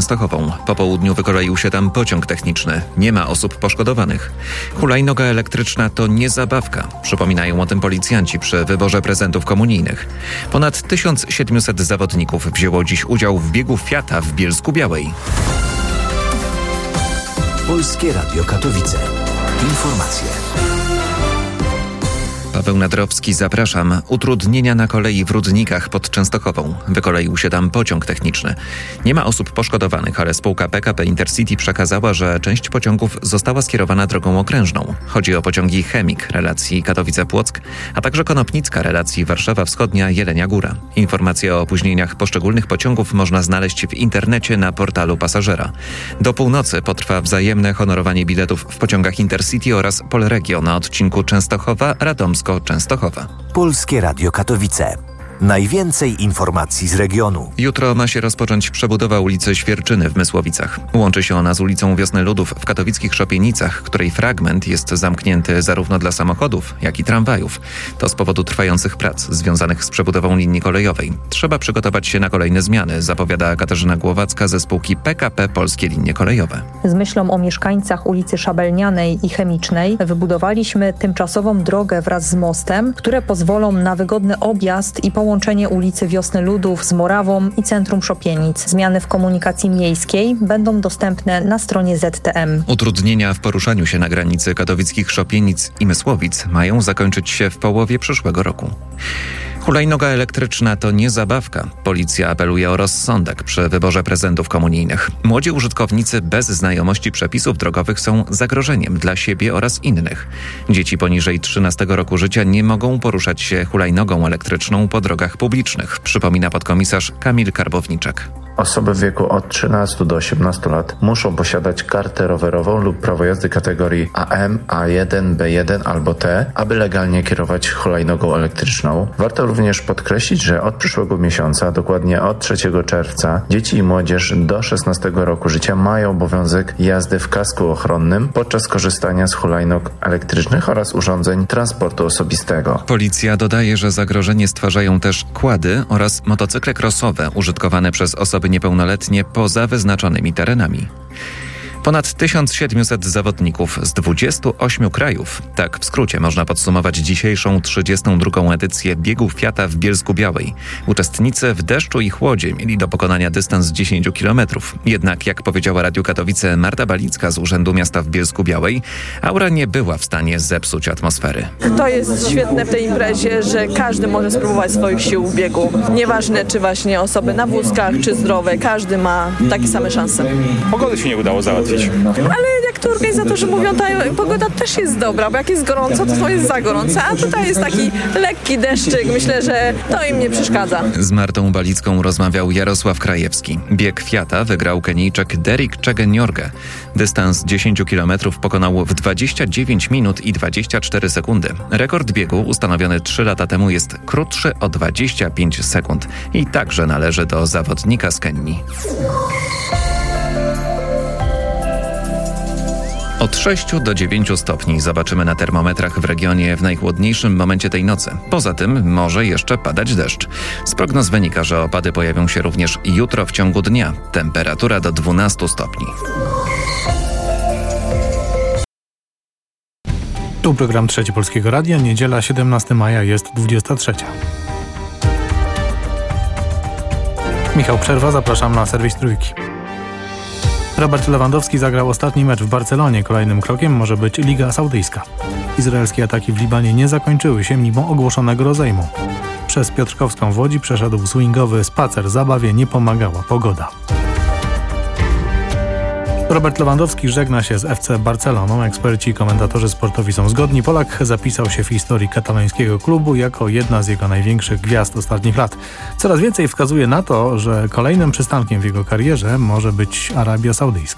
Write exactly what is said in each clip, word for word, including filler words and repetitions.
Częstochową. Po południu wykoleił się tam pociąg techniczny. Nie ma osób poszkodowanych. Hulajnoga elektryczna to nie zabawka. Przypominają o tym policjanci przy wyborze prezentów komunijnych. Ponad tysiąc siedemset zawodników wzięło dziś udział w biegu Fiata w Bielsku-Białej. Polskie Radio Katowice. Informacje. Paweł Nadrowski, zapraszam. Utrudnienia na kolei w Rudnikach pod Częstochową. Wykoleił się tam pociąg techniczny. Nie ma osób poszkodowanych, ale spółka P K P Intercity przekazała, że część pociągów została skierowana drogą okrężną. Chodzi o pociągi Chemik relacji Katowice-Płock, a także Konopnicka relacji Warszawa Wschodnia-Jelenia Góra. Informacje o opóźnieniach poszczególnych pociągów można znaleźć w internecie na portalu pasażera. Do północy potrwa wzajemne honorowanie biletów w pociągach Intercity oraz Polregio na odcinku Częstochowa-Radomsko Częstochowa. Polskie Radio Katowice. Najwięcej informacji z regionu. Jutro ma się rozpocząć przebudowa ulicy Świerczyny w Mysłowicach. Łączy się ona z ulicą Wiosny Ludów w katowickich Szopienicach, której fragment jest zamknięty zarówno dla samochodów, jak i tramwajów. To z powodu trwających prac związanych z przebudową linii kolejowej. Trzeba przygotować się na kolejne zmiany, zapowiada Katarzyna Głowacka ze spółki P K P Polskie Linie Kolejowe. Z myślą o mieszkańcach ulicy Szabelnianej i Chemicznej wybudowaliśmy tymczasową drogę wraz z mostem, które pozwolą na wygodny objazd i połączenie ulicy Wiosny Ludów z Morawą i centrum Szopienic. Zmiany w komunikacji miejskiej będą dostępne na stronie Z T M. Utrudnienia w poruszaniu się na granicy katowickich Szopienic i Mysłowic mają zakończyć się w połowie przyszłego roku. Hulajnoga elektryczna to nie zabawka. Policja apeluje o rozsądek przy wyborze prezentów komunijnych. Młodzi użytkownicy bez znajomości przepisów drogowych są zagrożeniem dla siebie oraz innych. Dzieci poniżej trzynastego roku życia nie mogą poruszać się hulajnogą elektryczną po drogach publicznych, przypomina podkomisarz Kamil Karbowniczek. Osoby w wieku od trzynastu do osiemnastu lat muszą posiadać kartę rowerową lub prawo jazdy kategorii A M, A jeden, B jeden albo T, aby legalnie kierować hulajnogą elektryczną. Warto również podkreślić, że od przyszłego miesiąca, dokładnie od trzeciego czerwca, dzieci i młodzież do szesnastego roku życia mają obowiązek jazdy w kasku ochronnym podczas korzystania z hulajnóg elektrycznych oraz urządzeń transportu osobistego. Policja dodaje, że zagrożenie stwarzają też quady oraz motocykle crossowe użytkowane przez osoby niepełnoletnie poza wyznaczonymi terenami. Ponad tysiąc siedemset zawodników z dwudziestu ośmiu krajów. Tak w skrócie można podsumować dzisiejszą trzydziestą drugą edycję biegu Fiata w Bielsku-Białej. Uczestnicy w deszczu i chłodzie mieli do pokonania dystans dziesięć kilometrów. Jednak, jak powiedziała Radiu Katowice Marta Balicka z Urzędu Miasta w Bielsku-Białej, aura nie była w stanie zepsuć atmosfery. To jest świetne w tej imprezie, że każdy może spróbować swoich sił w biegu. Nieważne, czy właśnie osoby na wózkach, czy zdrowe, każdy ma takie same szanse. Pogody się nie udało załatwić. Ale jak to organizatorzy mówią, ta pogoda też jest dobra, bo jak jest gorąco, to, to jest za gorąco, a tutaj jest taki lekki deszczyk. Myślę, że to im nie przeszkadza. Z Martą Balicką rozmawiał Jarosław Krajewski. Bieg Fiata wygrał Kenijczyk Derek Chegeniorge. Dystans dziesięć kilometrów pokonał w dwadzieścia dziewięć minut i dwadzieścia cztery sekundy. Rekord biegu ustanowiony trzy lata temu jest krótszy o dwadzieścia pięć sekund i także należy do zawodnika z Kenii. Od sześciu do dziewięciu stopni zobaczymy na termometrach w regionie w najchłodniejszym momencie tej nocy. Poza tym może jeszcze padać deszcz. Z prognoz wynika, że opady pojawią się również jutro w ciągu dnia. Temperatura do dwunastu stopni. Tu program Trzeci Polskiego Radia. Niedziela siedemnastego maja jest dwudziesta trzecia. Michał Przerwa, zapraszam na serwis Trójki. Robert Lewandowski zagrał ostatni mecz w Barcelonie. Kolejnym krokiem może być Liga Saudyjska. Izraelskie ataki w Libanie nie zakończyły się mimo ogłoszonego rozejmu. Przez Piotrkowską w Łodzi przeszedł swingowy spacer. Zabawie nie pomagała pogoda. Robert Lewandowski żegna się z F C Barceloną. Eksperci i komentatorzy sportowi są zgodni. Polak zapisał się w historii katalońskiego klubu jako jedna z jego największych gwiazd ostatnich lat. Coraz więcej wskazuje na to, że kolejnym przystankiem w jego karierze może być Arabia Saudyjska.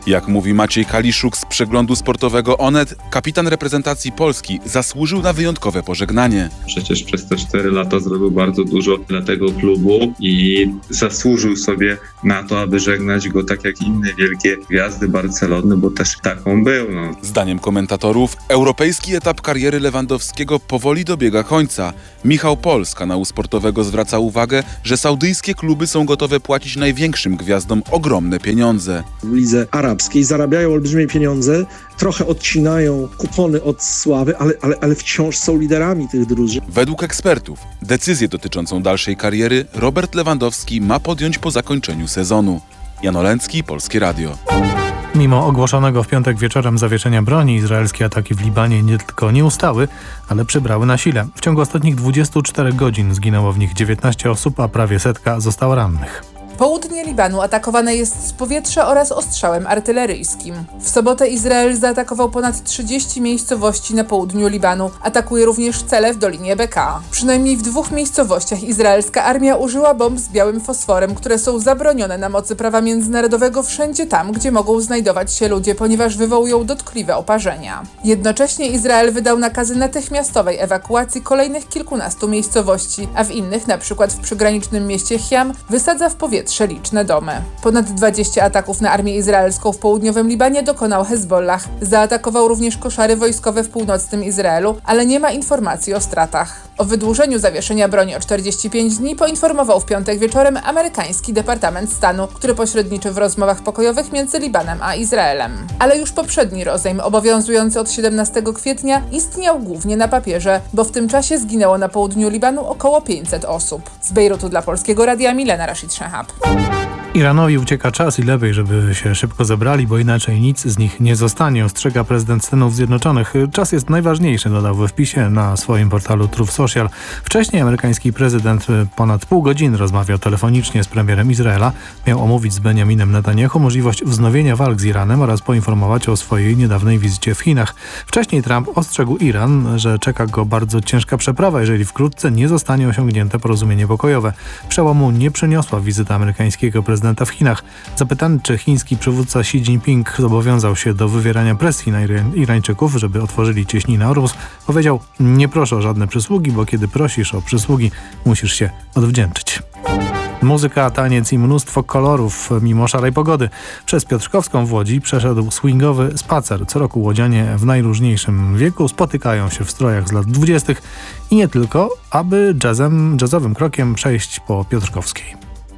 Jak mówi Maciej Kaliszuk z przeglądu sportowego Onet, kapitan reprezentacji Polski zasłużył na wyjątkowe pożegnanie. Przecież przez te cztery lata zrobił bardzo dużo dla tego klubu i zasłużył sobie na to, aby żegnać go tak jak inne wielkie gwiazdy Barcelony, bo też taką był. No. Zdaniem komentatorów, europejski etap kariery Lewandowskiego powoli dobiega końca. Michał Pol z kanału sportowego zwraca uwagę, że saudyjskie kluby są gotowe płacić największym gwiazdom ogromne pieniądze. W lidze arabskiej zarabiają olbrzymie pieniądze, trochę odcinają kupony od sławy, ale, ale, ale wciąż są liderami tych drużyn. Według ekspertów decyzję dotyczącą dalszej kariery Robert Lewandowski ma podjąć po zakończeniu sezonu. Jan Olęcki, Polskie Radio. Mimo ogłoszonego w piątek wieczorem zawieszenia broni, izraelskie ataki w Libanie nie tylko nie ustały, ale przybrały na sile. W ciągu ostatnich dwudziestu czterech godzin zginęło w nich dziewiętnaście osób, a prawie setka została rannych. Południe Libanu atakowane jest z powietrza oraz ostrzałem artyleryjskim. W sobotę Izrael zaatakował ponad trzydzieści miejscowości na południu Libanu. Atakuje również cele w Dolinie Beka. Przynajmniej w dwóch miejscowościach izraelska armia użyła bomb z białym fosforem, które są zabronione na mocy prawa międzynarodowego wszędzie tam, gdzie mogą znajdować się ludzie, ponieważ wywołują dotkliwe oparzenia. Jednocześnie Izrael wydał nakazy natychmiastowej ewakuacji kolejnych kilkunastu miejscowości, a w innych, na przykład w przygranicznym mieście Chiam, wysadza w powietrze liczne domy. Ponad dwadzieścia ataków na armię izraelską w południowym Libanie dokonał Hezbollah. Zaatakował również koszary wojskowe w północnym Izraelu, ale nie ma informacji o stratach. O wydłużeniu zawieszenia broni o czterdzieści pięć dni poinformował w piątek wieczorem amerykański Departament Stanu, który pośredniczy w rozmowach pokojowych między Libanem a Izraelem. Ale już poprzedni rozejm, obowiązujący od siedemnastego kwietnia, istniał głównie na papierze, bo w tym czasie zginęło na południu Libanu około pięćset osób. Z Bejrutu dla Polskiego Radia Milena Rashid Shehab. Iranowi ucieka czas i lepiej, żeby się szybko zebrali, bo inaczej nic z nich nie zostanie, ostrzega prezydent Stanów Zjednoczonych. Czas jest najważniejszy, dodał we wpisie na swoim portalu Truth Social. Wcześniej amerykański prezydent ponad pół godziny rozmawiał telefonicznie z premierem Izraela. Miał omówić z Benjaminem Netanyahu możliwość wznowienia walk z Iranem oraz poinformować o swojej niedawnej wizycie w Chinach. Wcześniej Trump ostrzegł Iran, że czeka go bardzo ciężka przeprawa, jeżeli wkrótce nie zostanie osiągnięte porozumienie pokojowe. Przełomu nie przyniosła wizyta amerykańskiego prezydenta w Chinach. Zapytany, czy chiński przywódca Xi Jinping zobowiązał się do wywierania presji na Irańczyków, żeby otworzyli cieśninę Ormus, powiedział: nie proszę o żadne przysługi, bo kiedy prosisz o przysługi, musisz się odwdzięczyć. Muzyka, taniec i mnóstwo kolorów mimo szarej pogody. Przez Piotrkowską w Łodzi przeszedł swingowy spacer. Co roku łodzianie w najróżniejszym wieku spotykają się w strojach z lat dwudziestych i nie tylko, aby jazzem, jazzowym krokiem przejść po Piotrkowskiej.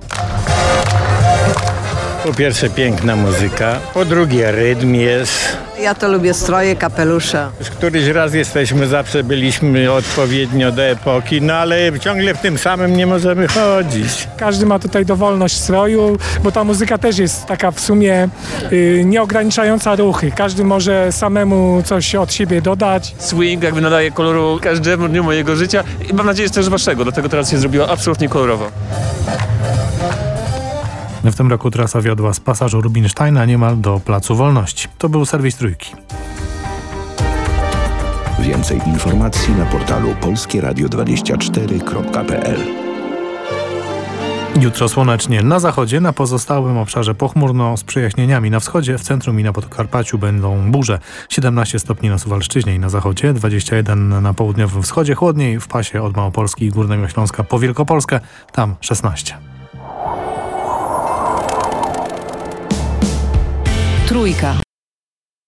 Po pierwsze piękna muzyka, po drugie rytm jest. Ja to lubię stroje, kapelusze. Już któryś raz jesteśmy, zawsze byliśmy odpowiednio do epoki, no ale ciągle w tym samym nie możemy chodzić. Każdy ma tutaj dowolność stroju, bo ta muzyka też jest taka w sumie yy, nieograniczająca ruchy. Każdy może samemu coś od siebie dodać. Swing jakby nadaje koloru każdemu dniu mojego życia i mam nadzieję, że też waszego, dlatego teraz się zrobiło absolutnie kolorowo. W tym roku trasa wiodła z pasażu Rubinsteina niemal do Placu Wolności. To był serwis Trójki. Więcej informacji na portalu polskie radio dwadzieścia cztery kropka p l. Jutro słonecznie na zachodzie, na pozostałym obszarze pochmurno z przejaśnieniami. Na wschodzie, w centrum i na Podkarpaciu będą burze. siedemnaście stopni na Suwalszczyźnie i na zachodzie, dwadzieścia jeden na południowym wschodzie, chłodniej w pasie od Małopolski i Górnego Śląska po Wielkopolskę, tam szesnaście. Trójka.